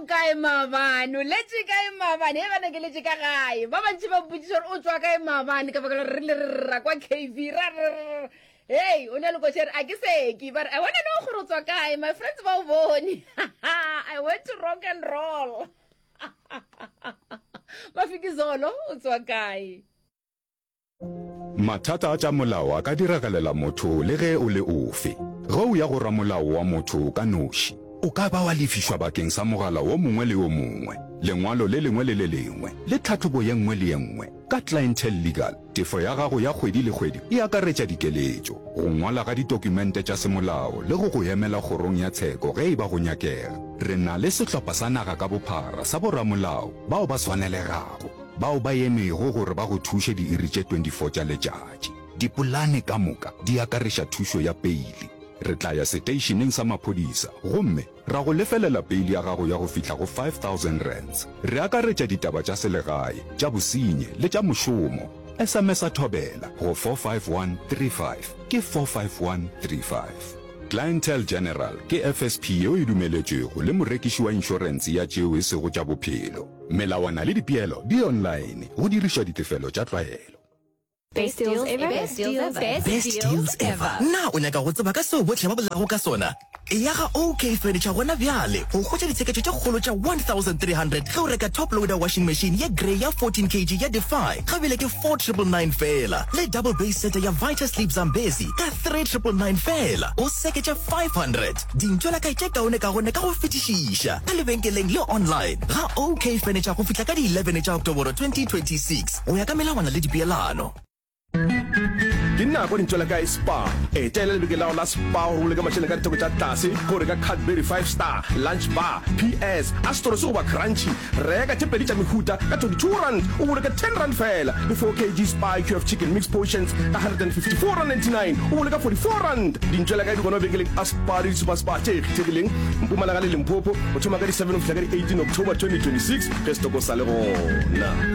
kae maabane o letse kae maabane e bana ke letse ka gae ba bantši ba mpotšiša gore o tswa kae maabane ka baka re le rra kwa KV hey o ne le kotšhere a ke seki but I wanna know gore o tswa kae my friends ba o bone I went to rock and roll Mafikizolo o tswa kae Mathata a tša molao a ka diragalela motho le ge o le ofe go ya go ramolao wa motho ka noši o ka ba wa lefišwa bakeng sa mogala o mongwe le o mongwe lengwalo le lengwe le le lengwe le tlhatlhobo ye nngwe le ye nngwe ka clientele legal tefo ya gago ya kgwedi le kgwedi e akaretša dikeletšo go ngwala ga ditokumente tša semolao le go emela kgorong ya tsheko ge e ba go nyakega re na le sehlopha sa naga ka bophara sa boramolao bao ba swanelegago bao ba emego gore ba go thuše diiri tše 24 tša letšatši dipolane ka moka di akaretša thušo ya peili re tla ya seteišeneng sa maphodisa gomme ra go lefelela peili ya gago ya go fihla go 5,000 rands re akaretša ditaba tša selegae tša bosenye le tša mošomo SMS a thobela go 45135 ke 45135 Clientele General ke FSP yo e dumeletšego le morekiši wa inšorense ya tšeo e sego tša bophelo melawana le dipeelo di online go dirišwa ditefelo tša tlwaelo Best deals ever. Best deals ever. Na o nyaka go tseba ka seo botlhe ba bolago ka sona. E ya ga OK Furniture gona bjale. Go khotša ditsheketšo tša kgolo tša 1,300 ge o reka top loader washing machine ya grey ya 14 kg ya Defy. Gabile ke 4,999 fela. Le double base set ya Vita Sleep Zambezi ka 3,999 fela. O seketša 500. Dintšola ka itše kaone ka gone ka go fetišiša. Ka lebenkeleng le online. Ga OK Furniture go fihla ka di 11 tša October 2026. O ya ka melawana le dipeelano. Ke nako dintšwela ka spa e tele lebeke lao la spa go rule ka mašheleng ka ditheko tša tlase gore ka Cadbury 5 star lunch bar PS astoro se go ba crunchy reka tepedi tša mehuta ka 22 rand o bole ka 10 rand fela le 4 kg spa QF chicken mix portions ka 154.99 o bole ka 44 rand dintšwela ka di gona bekeleng a spa le super spa tše kgethegileng Mpumalanga le Limpopo o thoma ka di 7 go fihla ka di 18 October 2026 ge setoko sa le gona